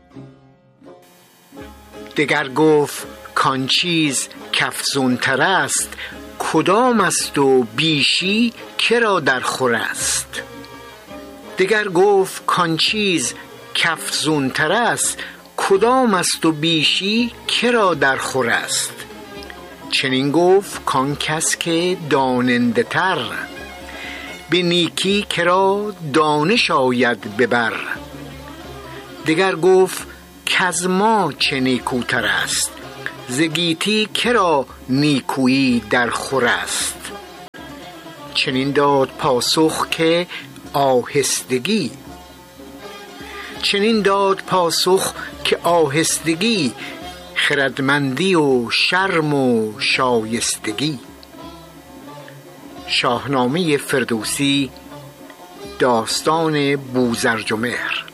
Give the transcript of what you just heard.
دگر گفت کان چیز کافزونتر است، کدام است و بیشی کرا در خور است. دگر گفت کان چیز کافزونتر است، کدام است و بیشی کرا در خور است. چنین گفت کان کس که داننده تر، به نیکی کرا دانش آید به بر. دگر گفت کز ما چه نیکوتر است، ز گیتی کرا نیکویی در خور است. چنین داد پاسخ که آهستگی، خردمندی و شرم و شایستگی. شاهنامه فردوسی، داستان بوذرجمهر.